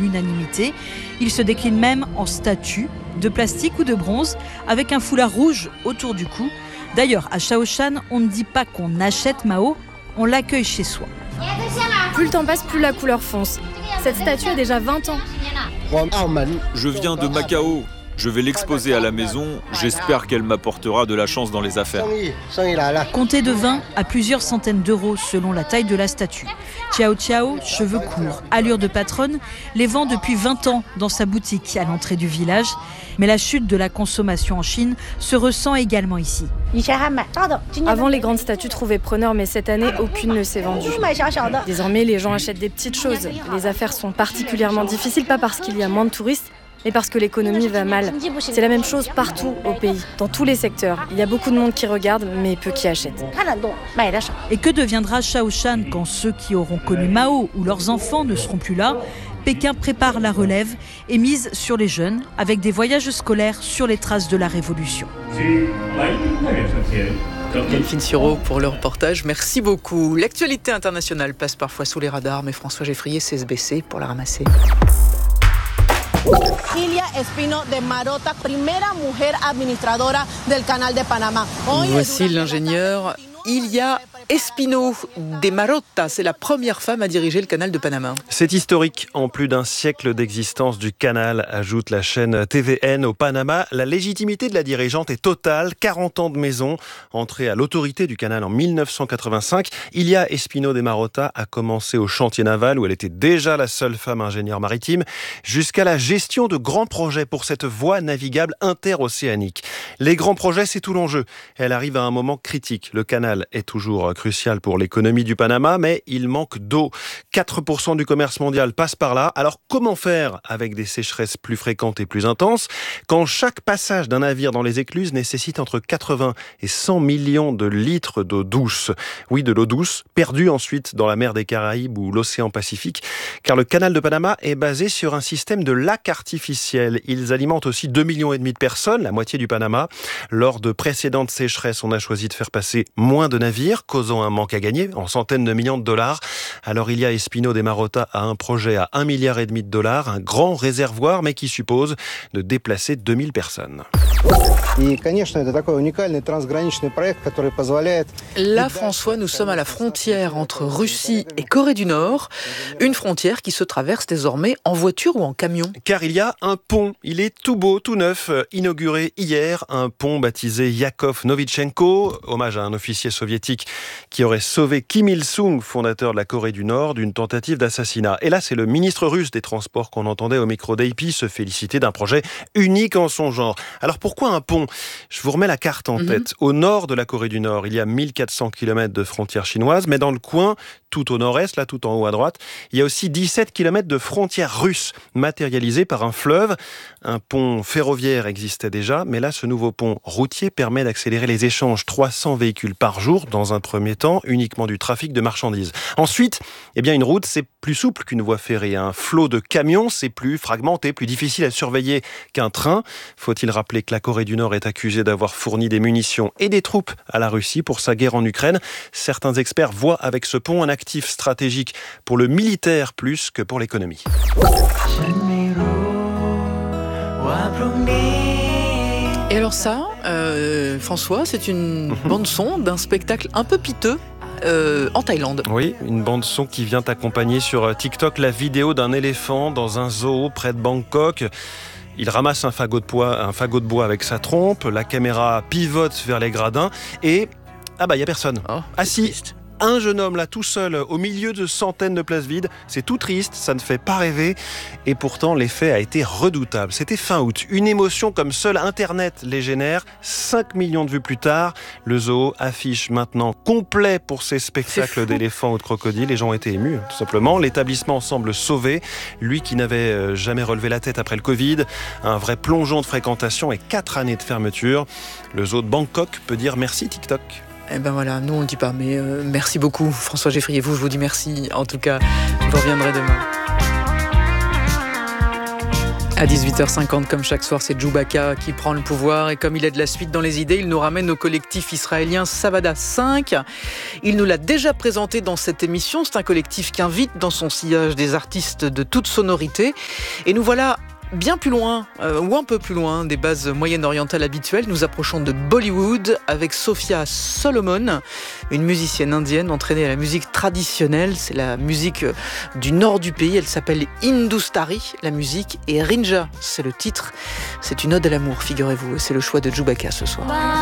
l'unanimité. Il se décline même en statue, de plastique ou de bronze, avec un foulard rouge autour du cou. D'ailleurs, à Shaoshan, on ne dit pas qu'on achète Mao, on l'accueille chez soi. Plus le temps passe, plus la couleur fonce. Cette statue a déjà 20 ans. Je viens de Macao. Je vais l'exposer à la maison. J'espère qu'elle m'apportera de la chance dans les affaires. Comptez de 20 à plusieurs centaines d'euros selon la taille de la statue. Ciao Ciao, cheveux courts, allure de patronne, les vend depuis 20 ans dans sa boutique à l'entrée du village. Mais la chute de la consommation en Chine se ressent également ici. Avant, les grandes statues trouvaient preneur, mais cette année, aucune ne s'est vendue. Désormais, les gens achètent des petites choses. Les affaires sont particulièrement difficiles, pas parce qu'il y a moins de touristes, mais parce que l'économie va mal. C'est la même chose partout au pays, dans tous les secteurs. Il y a beaucoup de monde qui regarde, mais peu qui achète. Et que deviendra Shaoshan quand ceux qui auront connu Mao ou leurs enfants ne seront plus là ? Pékin prépare la relève et mise sur les jeunes avec des voyages scolaires sur les traces de la Révolution. Delphine Siro pour le reportage, merci beaucoup. L'actualité internationale passe parfois sous les radars, mais François Geffrier sait se baisser pour la ramasser. Ilia Espino de Marota, primera mujer administradora del Canal de Panamá. Voici l'ingénieur Ilia Espino de Marota, c'est la première femme à diriger le canal de Panama. C'est historique. En plus d'un siècle d'existence du canal, ajoute la chaîne TVN au Panama, la légitimité de la dirigeante est totale. 40 ans de maison, entrée à l'autorité du canal en 1985. Ilia Espino de Marota a commencé au chantier naval où elle était déjà la seule femme ingénieure maritime, jusqu'à la gestion de grands projets pour cette voie navigable interocéanique. Les grands projets, c'est tout l'enjeu. Elle arrive à un moment critique. Le canal est toujours crucial pour l'économie du Panama, mais il manque d'eau. 4% du commerce mondial passe par là. Alors comment faire avec des sécheresses plus fréquentes et plus intenses quand chaque passage d'un navire dans les écluses nécessite entre 80 et 100 millions de litres d'eau douce? Oui, de l'eau douce, perdue ensuite dans la mer des Caraïbes ou l'océan Pacifique, car le canal de Panama est basé sur un système de lacs artificiels. Ils alimentent aussi 2,5 millions de personnes, la moitié du Panama. Lors de précédentes sécheresses, on a choisi de faire passer moins de navires, causant un manque à gagner en centaines de millions de dollars. Alors Ilia Espino de Marota a un projet à 1,5 milliard de dollars, un grand réservoir, mais qui suppose de déplacer 2000 personnes. Là, François, nous sommes à la frontière entre Russie et Corée du Nord, une frontière qui se traverse désormais en voiture ou en camion. Car il y a un pont, il est tout beau, tout neuf, inauguré hier, un pont baptisé Yakov Novichenko, hommage à un officier soviétique qui aurait sauvé Kim Il-sung, fondateur de la Corée du Nord, d'une tentative d'assassinat. Et là, c'est le ministre russe des Transports qu'on entendait au micro d'AP se féliciter d'un projet unique en son genre. Alors pourquoi un pont ? Je vous remets la carte en tête. Au nord de la Corée du Nord, il y a 1400 km de frontières chinoises, mais dans le coin, tout au nord-est, là tout en haut à droite, il y a aussi 17 km de frontières russes, matérialisées par un fleuve. Un pont ferroviaire existait déjà, mais là, ce nouveau pont routier permet d'accélérer les échanges. 300 véhicules par jour, dans un premier temps, uniquement du trafic de marchandises. Ensuite, une route, c'est plus souple qu'une voie ferrée. Un flot de camions, c'est plus fragmenté, plus difficile à surveiller qu'un train. Faut-il rappeler que la Corée du Nord est accusée d'avoir fourni des munitions et des troupes à la Russie pour sa guerre en Ukraine. Certains experts voient avec ce pont un actif stratégique pour le militaire plus que pour l'économie. Et alors ça, François, c'est une bande-son d'un spectacle un peu piteux en Thaïlande. Oui, une bande-son qui vient accompagner sur TikTok la vidéo d'un éléphant dans un zoo près de Bangkok. Il ramasse un fagot de bois avec sa trompe, la caméra pivote vers les gradins et... il n'y a personne. Assis. Un jeune homme là tout seul au milieu de centaines de places vides, c'est tout triste, ça ne fait pas rêver et pourtant l'effet a été redoutable. C'était fin août, une émotion comme seul Internet les génère. 5 millions de vues plus tard, le zoo affiche maintenant complet pour ses spectacles d'éléphants ou de crocodiles. Les gens ont été émus, tout simplement. L'établissement semble sauvé, lui qui n'avait jamais relevé la tête après le Covid. Un vrai plongeon de fréquentation et 4 années de fermeture. Le zoo de Bangkok peut dire merci TikTok. Voilà, nous on ne dit pas, mais merci beaucoup François Geffrier, je vous dis merci. En tout cas, vous reviendrez demain. À 18h50, comme chaque soir, c'est Djoubaka qui prend le pouvoir. Et comme il a de la suite dans les idées, il nous ramène au collectif israélien Savada 5. Il nous l'a déjà présenté dans cette émission. C'est un collectif qui invite dans son sillage des artistes de toute sonorité. Et nous voilà bien plus loin, ou un peu plus loin, des bases moyen-orientales habituelles. Nous approchons de Bollywood avec Sophia Solomon, une musicienne indienne entraînée à la musique traditionnelle. C'est la musique du nord du pays. Elle s'appelle Hindustari, la musique, et Rinja, c'est le titre. C'est une ode à l'amour, figurez-vous. Et c'est le choix de Djoubaka ce soir.